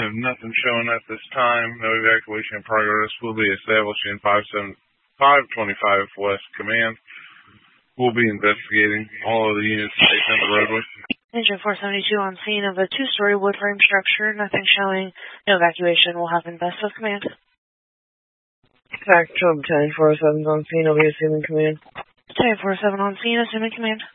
Nothing showing at this time. No evacuation in progress. Will be establishing 525 West Command. We'll be investigating all of the units taken on the roadway. Engine 472 on scene of a two-story wood frame structure. Nothing showing. No evacuation will happen. Best of command. Tactile 1047 on scene. I'll be assuming command. 1047 on scene. Assuming command.